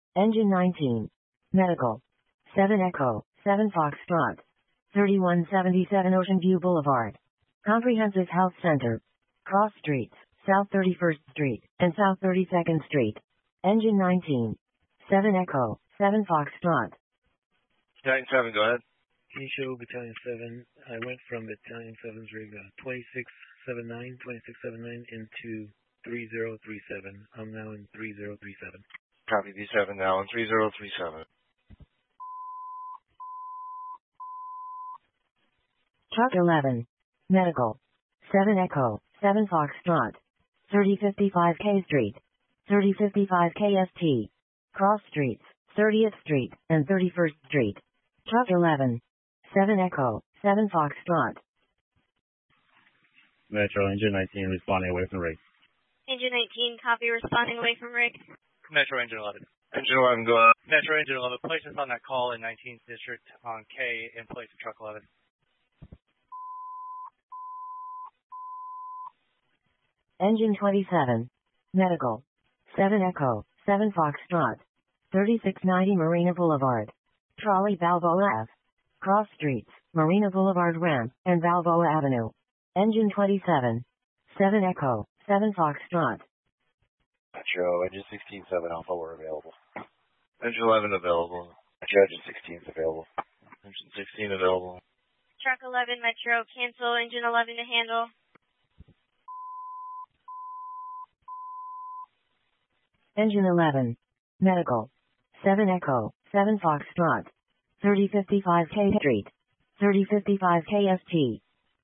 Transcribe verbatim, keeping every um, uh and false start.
Engine nineteen. Medical. seven Echo, seven Foxtrot. thirty-one seventy-seven Ocean View Boulevard. Comprehensive Health Center. Cross Streets, South thirty-first Street, and South thirty-second Street. Engine nineteen. seven Echo, seven Foxtrot. Battalion seven, go ahead. Initial Battalion seven, I went from Battalion seven's rig uh, twenty-six seventy-nine, twenty-six seventy-nine into three zero three seven. I'm now in three zero three seven. Copy D seven now in three zero three seven. Truck eleven. Medical. seven Echo, seven Foxtrot. thirty fifty-five K Street. thirty fifty-five K S T. Cross Streets, thirtieth Street, and thirty-first Street. Truck eleven. seven Echo, seven Foxtrot. Metro, Engine nineteen, responding away from rig. Engine nineteen, copy, responding away from rig. Metro Engine eleven. Engine eleven, go ahead. Metro Engine eleven, place us on that call in nineteenth District on K in place of Truck eleven. Engine twenty-seven. Medical. seven Echo, seven Foxtrot. thirty-six ninety Marina Boulevard. Trolley Balboa Ave. Cross Streets, Marina Boulevard Ramp, and Balboa Avenue. Engine twenty-seven. seven Echo, seven Foxtrot. Metro, Engine sixteen, seven Alpha, we're available. Engine eleven available. Metro, Engine sixteen is available. Engine sixteen available. Truck eleven, Metro, cancel, Engine eleven to handle. Engine eleven. Medical. seven Echo, seven Foxtrot. thirty fifty-five K Street. thirty fifty-five K S T.